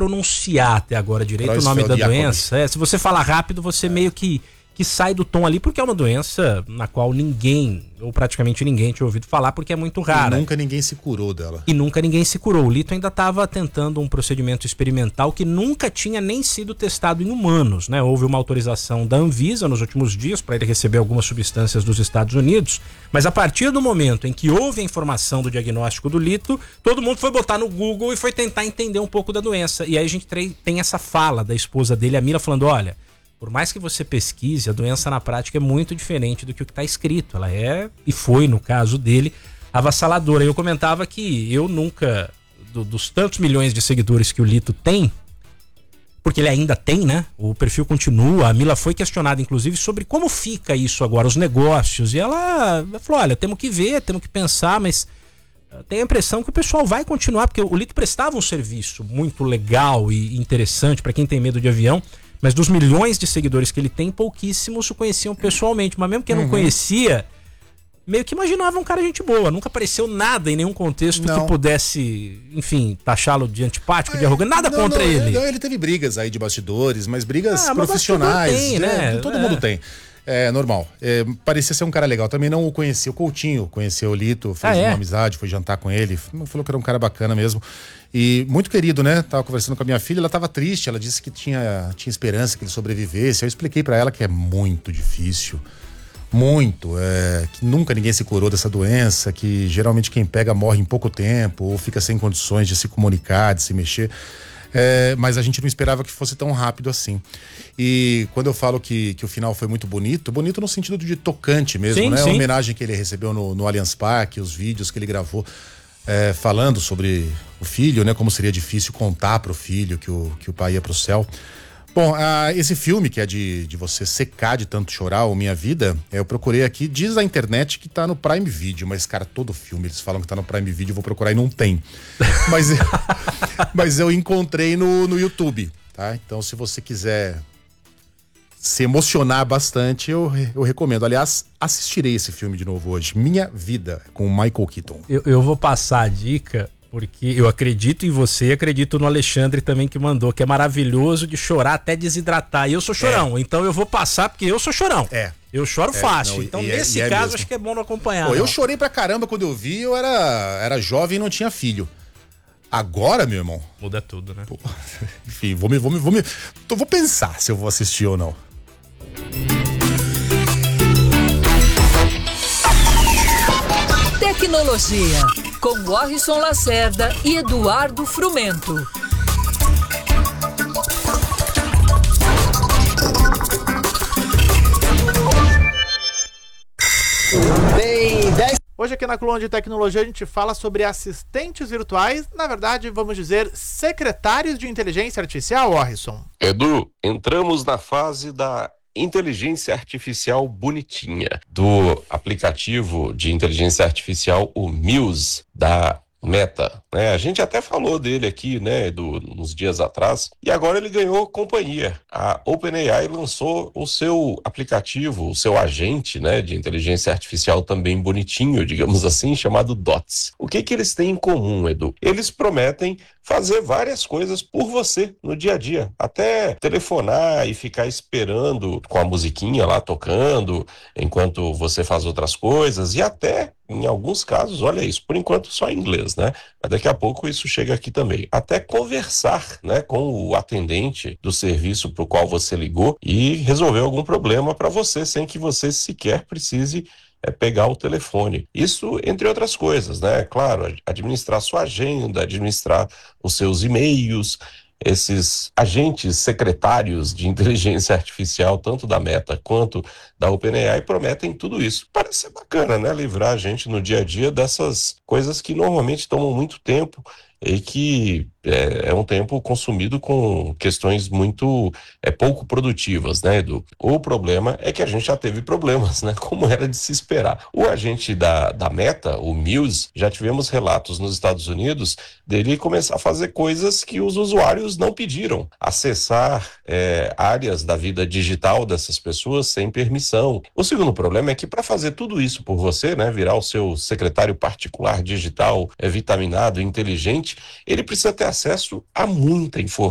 pronunciar até agora direito o nome da doença. Se você falar rápido, você meio que sai do tom ali, porque é uma doença na qual ninguém, ou praticamente ninguém, tinha ouvido falar, porque é muito rara. E nunca ninguém se curou dela. E nunca ninguém se curou. O Lito ainda estava tentando um procedimento experimental que nunca tinha nem sido testado em humanos, né? Houve uma autorização da Anvisa nos últimos dias para ele receber algumas substâncias dos Estados Unidos, mas a partir do momento em que houve a informação do diagnóstico do Lito, todo mundo foi botar no Google e foi tentar entender um pouco da doença. E aí a gente tem essa fala da esposa dele, a Mila, falando, olha, por mais que você pesquise, a doença na prática é muito diferente do que o que está escrito. Ela é, e foi no caso dele, avassaladora. Eu comentava que eu nunca, dos tantos milhões de seguidores que o Lito tem, porque ele ainda tem, né? O perfil continua. A Mila foi questionada, inclusive, sobre como fica isso agora, os negócios. E ela falou, olha, temos que ver, temos que pensar, mas tenho a impressão que o pessoal vai continuar, porque o Lito prestava um serviço muito legal e interessante para quem tem medo de avião. Mas dos milhões de seguidores que ele tem, pouquíssimos o conheciam pessoalmente. Mas mesmo quem não conhecia, meio que imaginava um cara gente boa. Nunca apareceu nada em nenhum contexto que pudesse, enfim, taxá-lo de antipático, de arrogante. Nada contra ele. Ele teve brigas aí de bastidores, mas brigas profissionais. Tem, né? Todo mundo tem. É normal. Parecia ser um cara legal. Também não o conhecia. O Coutinho conheceu o Lito, fez uma amizade, foi jantar com ele. Falou que era um cara bacana mesmo. E muito querido, né? Tava conversando com a minha filha, ela tava triste, ela disse que tinha esperança que ele sobrevivesse. Eu expliquei pra ela que é muito difícil. Muito. Que nunca ninguém se curou dessa doença, que geralmente quem pega morre em pouco tempo, ou fica sem condições de se comunicar, de se mexer. Mas a gente não esperava que fosse tão rápido assim. E quando eu falo que o final foi muito bonito no sentido de tocante mesmo, né? Sim. A homenagem que ele recebeu no Allianz Parque, os vídeos que ele gravou falando sobre o filho, né? Como seria difícil contar pro filho que o pai ia pro céu. Bom, esse filme que é de você secar de tanto chorar, o Minha Vida, eu procurei aqui, diz a internet que tá no Prime Video, mas cara, todo filme eles falam que tá no Prime Video, eu vou procurar e não tem. Mas eu encontrei no YouTube, tá? Então se você quiser se emocionar bastante, eu recomendo. Aliás, assistirei esse filme de novo hoje, Minha Vida, com o Michael Keaton. Eu vou passar a dica, porque eu acredito em você e acredito no Alexandre também que mandou, que é maravilhoso de chorar até desidratar. E eu sou chorão, então eu vou passar porque eu sou chorão. Eu choro fácil. Não, então, nesse caso, mesmo. Acho que é bom não acompanhar. Eu chorei pra caramba quando eu vi, eu era jovem e não tinha filho. Agora, meu irmão... Muda tudo, né? Enfim, vou pensar se eu vou assistir ou não. Tecnologia, com Warrison Lacerda e Eduardo Frumento. Hoje aqui na Coluna de Tecnologia a gente fala sobre assistentes virtuais, na verdade, vamos dizer, secretários de inteligência artificial, Warrison. Edu, entramos na fase da inteligência artificial bonitinha, do aplicativo de inteligência artificial, o Muse, da Meta, né? A gente até falou dele aqui, né, Edu, uns dias atrás, e agora ele ganhou companhia. A OpenAI lançou o seu aplicativo, o seu agente, né, de inteligência artificial também bonitinho, digamos assim, chamado Dots. O que eles têm em comum, Edu? Eles prometem fazer várias coisas por você no dia a dia, até telefonar e ficar esperando com a musiquinha lá tocando enquanto você faz outras coisas, e até em alguns casos, olha isso, por enquanto só em inglês, né? Mas daqui a pouco isso chega aqui também. Até conversar, né, com o atendente do serviço para o qual você ligou e resolver algum problema para você, sem que você sequer precise pegar o telefone. Isso, entre outras coisas, né? Claro, administrar sua agenda, administrar os seus e-mails. Esses agentes secretários de inteligência artificial, tanto da Meta quanto da OpenAI, prometem tudo isso. Parece ser bacana, né? Livrar a gente no dia a dia dessas coisas que normalmente tomam muito tempo e que é um tempo consumido com questões muito pouco produtivas, né, Edu? O problema é que a gente já teve problemas, né, como era de se esperar. O agente da Meta, o Muse, já tivemos relatos nos Estados Unidos dele começar a fazer coisas que os usuários não pediram. Acessar áreas da vida digital dessas pessoas sem permissão. O segundo problema é que para fazer tudo isso por você, né, virar o seu secretário particular digital, vitaminado, inteligente, ele precisa ter acesso a muita informação.